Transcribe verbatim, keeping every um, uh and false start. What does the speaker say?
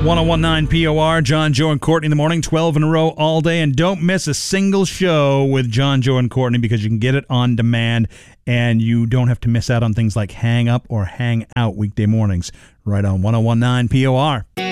ten nineteen P O R, John, Joe, and Courtney in the morning, twelve in a row all day. And don't miss a single show with John, Joe, and Courtney because you can get it on demand and you don't have to miss out on things like Hang Up or Hang Out weekday mornings right on ten nineteen P O R.